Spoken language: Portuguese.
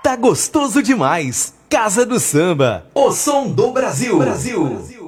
Tá gostoso demais. Casa do Samba, o som do Brasil.